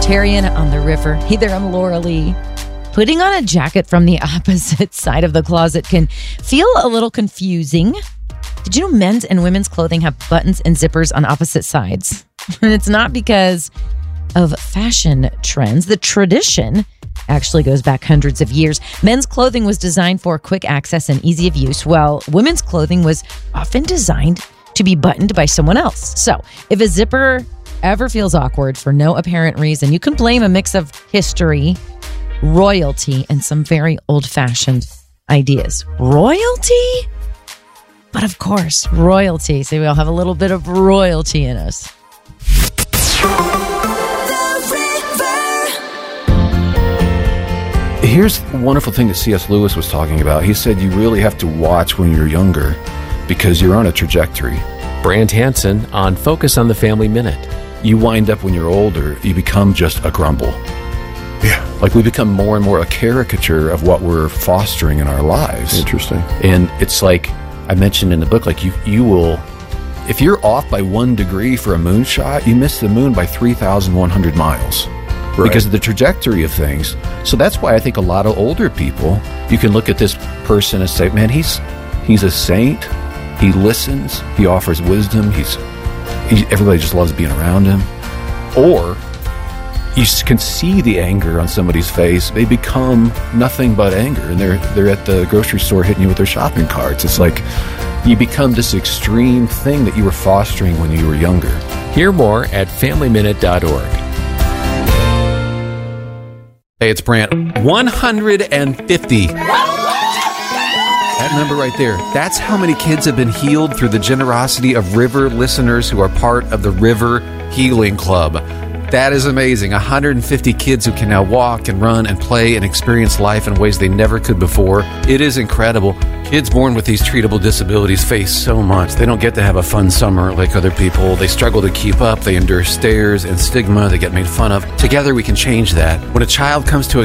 vegetarian on the river. Hey there, I'm Laura Lee. Putting on a jacket from the opposite side of the closet can feel a little confusing. Did you know men's and women's clothing have buttons and zippers on opposite sides? And it's not because of fashion trends. The tradition actually goes back hundreds of years. Men's clothing was designed for quick access and easy of use, while women's clothing was often designed to be buttoned by someone else. So if a zipper ever feels awkward for no apparent reason, you can blame a mix of history, royalty, and some very old-fashioned ideas. Royalty? But of course, royalty. So we all have a little bit of royalty in us. Here's the wonderful thing that C.S. Lewis was talking about. He said you really have to watch when you're younger because you're on a trajectory. Brant Hansen on Focus on the Family Minute. You wind up when you're older, you become just a grumble. Yeah. Like we become more and more a caricature of what we're fostering in our lives. Interesting. And it's like I mentioned in the book, like you will, if you're off by 1 degree for a moonshot, you miss the moon by 3,100 miles. Right. Because of the trajectory of things. So that's why I think a lot of older people, you can look at this person and say, man, he's a saint. He listens. He offers wisdom. Everybody just loves being around him. Or you can see the anger on somebody's face. They become nothing but anger, and they're at the grocery store hitting you with their shopping carts. It's like you become this extreme thing that you were fostering when you were younger. Hear more at FamilyMinute.org. Hey, it's Brant. 150. That number right there, that's how many kids have been healed through the generosity of River listeners who are part of the River Healing Club. That is amazing. 150 kids who can now walk and run and play and experience life in ways they never could before. It is incredible. Kids born with these treatable disabilities face so much. They don't get to have a fun summer like other people. They struggle to keep up. They endure stares and stigma. They get made fun of. Together we can change that. When a child comes to a